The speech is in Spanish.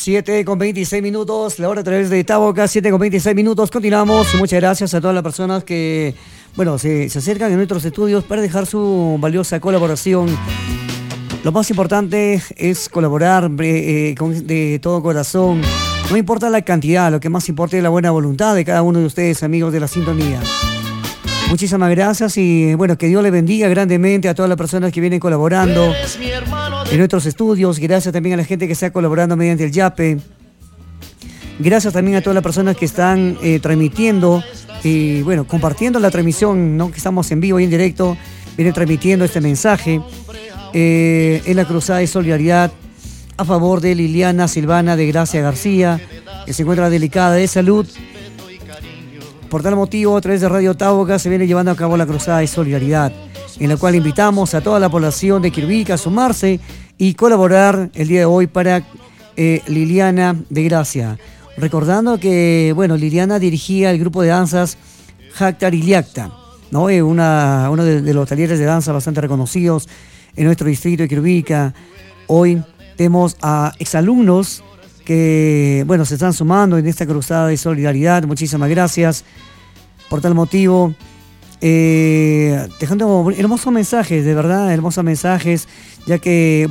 7:26, la hora a través de Taboca, 7:26. Continuamos y muchas gracias a todas las personas que, bueno, se acercan a nuestros estudios para dejar su valiosa colaboración. Lo más importante es colaborar de todo corazón. No importa la cantidad, lo que más importa es la buena voluntad de cada uno de ustedes, amigos de la sintonía. Muchísimas gracias y bueno, que Dios le bendiga grandemente a todas las personas que vienen colaborando en nuestros estudios. Gracias también a la gente que está colaborando mediante el Yape. Gracias también a todas las personas que están transmitiendo y bueno, compartiendo la transmisión, ¿no? Que estamos en vivo y en directo, vienen transmitiendo este mensaje en la cruzada de solidaridad a favor de Liliana Silvana de Gracia García, que se encuentra delicada de salud. Por tal motivo, a través de Radio Taboca se viene llevando a cabo la cruzada de solidaridad, en la cual invitamos a toda la población de Quirubíca a sumarse y colaborar el día de hoy para Liliana de Gracia. Recordando que, bueno, Liliana dirigía el grupo de danzas Jactar y Liacta, ¿no? Uno de los talleres de danza bastante reconocidos en nuestro distrito de Quirubíca. Hoy tenemos a exalumnos que, bueno, se están sumando en esta cruzada de solidaridad. Muchísimas gracias. Por tal motivo, dejando hermosos mensajes, de verdad, hermosos mensajes, ya que